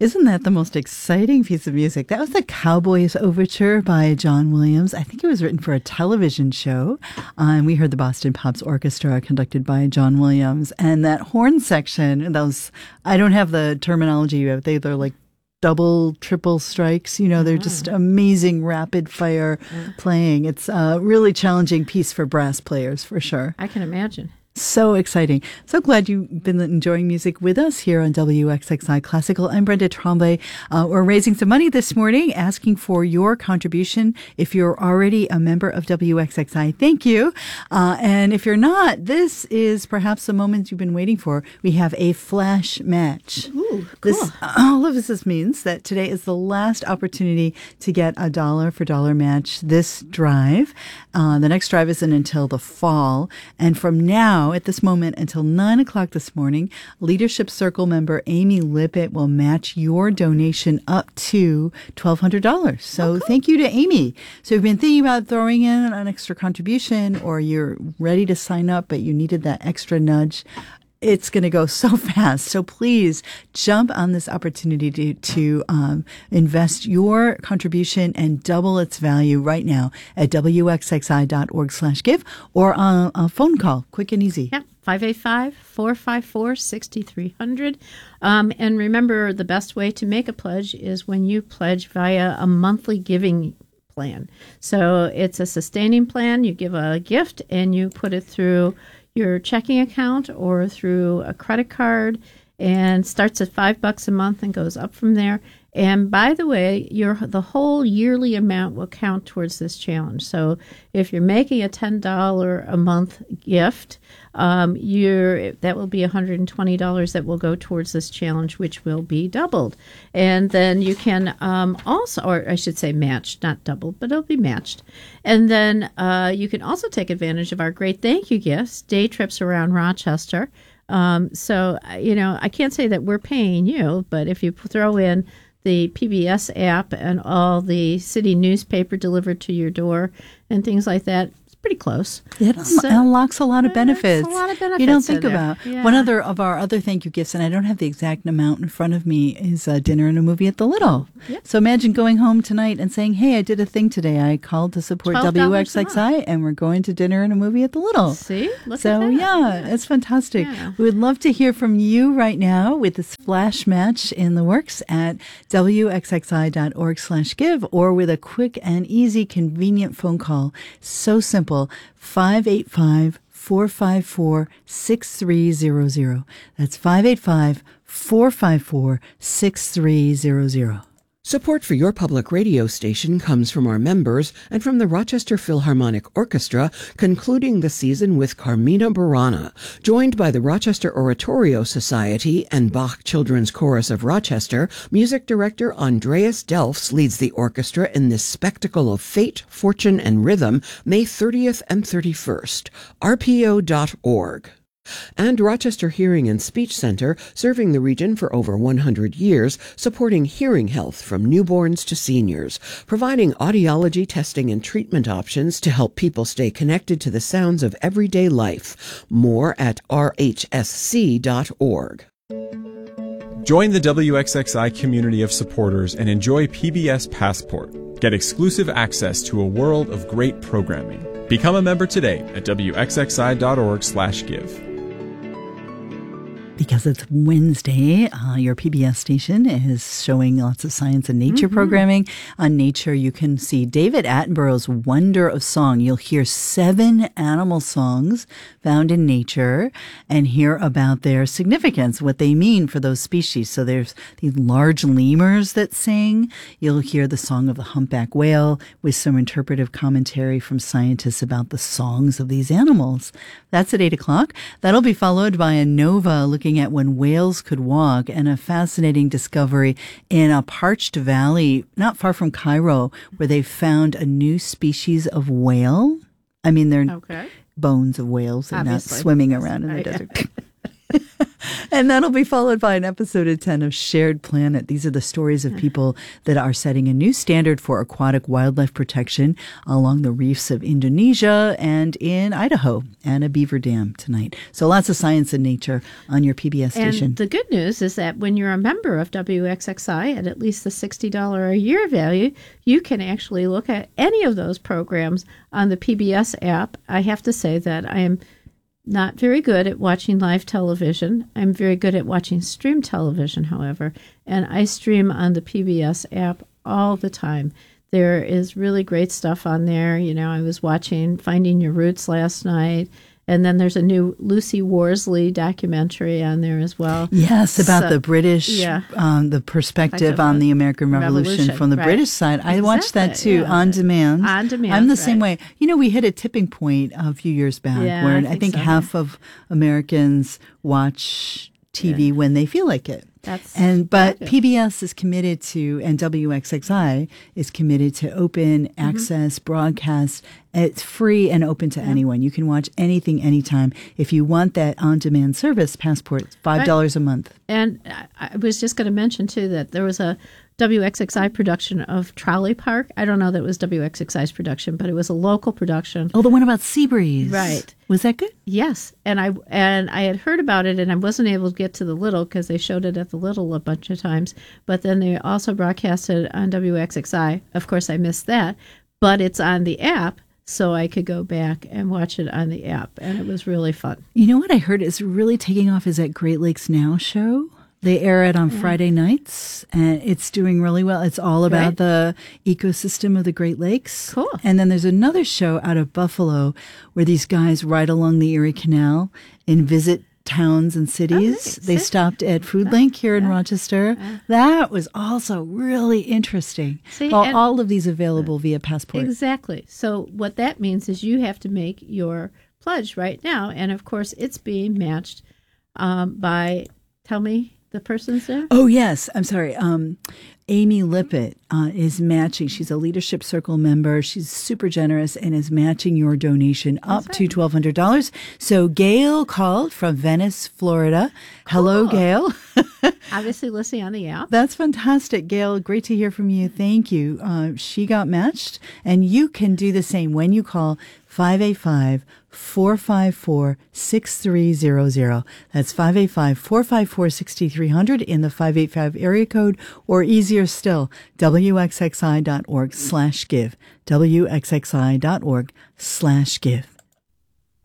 Isn't that the most exciting piece of music? That was the Cowboys Overture by John Williams. I think it was written for a television show. And we heard the Boston Pops Orchestra conducted by John Williams. And that horn section, those, I don't have the terminology, but they're like double, triple strikes. You know, they're just amazing rapid fire playing. It's a really challenging piece for brass players, for sure. I can imagine. So exciting. So glad you've been enjoying music with us here on WXXI Classical. I'm Brenda Tremblay. We're raising some money this morning, asking for your contribution. If you're already a member of WXXI, thank you. And if you're not, this is perhaps the moment you've been waiting for. We have a flash match. Ooh, cool. All of this means that today is the last opportunity to get a $1 for $1 match this drive. The next drive isn't until the fall. And from now, at this moment until 9 o'clock this morning, Leadership Circle member Amy Lippitt will match your donation up to $1,200. So Thank you to Amy. So you've been thinking about throwing in an extra contribution, or you're ready to sign up, but you needed that extra nudge. It's going to go so fast. So please jump on this opportunity to invest your contribution and double its value right now at wxxi.org/give or on a phone call, quick and easy. Yep. 585-454-6300. And remember, the best way to make a pledge is when you pledge via a monthly giving plan. So it's a sustaining plan. You give a gift and you put it through your checking account or through a credit card, and starts at $5 a month and goes up from there. And by the way, the whole yearly amount will count towards this challenge. So if you're making a $10 a month gift, that will be $120 that will go towards this challenge, which will be doubled. And then you can also, or I should say matched, not doubled, but it'll be matched. And then you can also take advantage of our great thank you gifts, day trips around Rochester. So, I can't say that we're paying you, but if you throw in the PBS app and all the city newspaper delivered to your door and things like that, it's pretty close. It unlocks a lot of benefits. A lot of benefits you don't think about. Yeah. One of our other thank you gifts, and I don't have the exact amount in front of me, is a dinner and a movie at the Little. Yep. So imagine going home tonight and saying, hey, I did a thing today. I called to support WXXI, and we're going to dinner and a movie at the Little. See? Look at so, that. yeah, it's fantastic. Yeah. We would love to hear from you right now with this flash match in the works at wxxi.org/give or with a quick and easy, convenient phone call. So simple. 585-454-6300. That's 585-454-6300. Support for your public radio station comes from our members and from the Rochester Philharmonic Orchestra, concluding the season with Carmina Burana. Joined by the Rochester Oratorio Society and Bach Children's Chorus of Rochester, music director Andreas Delfs leads the orchestra in this spectacle of fate, fortune, and rhythm, May 30th and 31st. rpo.org. And Rochester Hearing and Speech Center, serving the region for over 100 years, supporting hearing health from newborns to seniors, providing audiology testing and treatment options to help people stay connected to the sounds of everyday life. More at rhsc.org. Join the WXXI community of supporters and enjoy PBS Passport. Get exclusive access to a world of great programming. Become a member today at wxxi.org/give. Because it's Wednesday, your PBS station is showing lots of science and nature programming. On Nature, you can see David Attenborough's Wonder of Song. You'll hear 7 animal songs found in nature and hear about their significance, what they mean for those species. So there's these large lemurs that sing. You'll hear the song of the humpback whale with some interpretive commentary from scientists about the songs of these animals. That's at 8 o'clock. That'll be followed by a Nova looking at when whales could walk, and a fascinating discovery in a parched valley not far from Cairo where they found a new species of whale. I mean, they're bones of whales and not swimming around in the desert. And that'll be followed by an episode of 10 of Shared Planet. These are the stories of people that are setting a new standard for aquatic wildlife protection along the reefs of Indonesia and in Idaho, and a beaver dam tonight. So lots of science and nature on your PBS station. And the good news is that when you're a member of WXXI at least the $60 a year value, you can actually look at any of those programs on the PBS app. I have to say that I am not very good at watching live television. I'm very good at watching stream television, however, and I stream on the PBS app all the time. There is really great stuff on there. You know, I was watching Finding Your Roots last night, and then there's a new Lucy Worsley documentary on there as well. Yes, about the British, the perspective on the American Revolution from the British side. I watched that too, on demand. On demand. I'm the same way. You know, we hit a tipping point a few years back where I think half of Americans watch TV when they feel like it. But PBS is committed to, and WXXI is committed to open access broadcast. It's free and open to anyone. You can watch anything, anytime. If you want that on-demand service, Passport, it's $5 a month. And I was just going to mention, too, that there was a WXXI production of Trolley Park. I don't know that it was WXXI's production, but it was a local production. Oh, the one about Seabreeze. Right. Was that good? Yes. And I had heard about it, and I wasn't able to get to the Little because they showed it at the Little a bunch of times. But then they also broadcast it on WXXI. Of course, I missed that. But it's on the app, so I could go back and watch it on the app, and it was really fun. You know what I heard is really taking off is that Great Lakes Now show. They air it on Friday nights, and it's doing really well. It's all about the ecosystem of the Great Lakes. Cool. And then there's another show out of Buffalo where these guys ride along the Erie Canal and visit towns and cities. They stopped at Food Link here in Rochester. That was also really interesting. All of these available via Passport. Exactly. So what that means is you have to make your pledge right now. And, of course, it's being matched by, tell me the person's there? Oh, yes. I'm sorry. Amy Lippett is matching. She's a Leadership Circle member. She's super generous and is matching your donation up to $1,200. So Gail called from Venice, Florida. Hello, Gail. Obviously listening on the app. That's fantastic, Gail. Great to hear from you. Thank you. She got matched, and you can do the same when you call 585-454-6300. That's 585-454-6300 in the 585 area code, or easier still, WXXI.org/give. WXXI.org/give.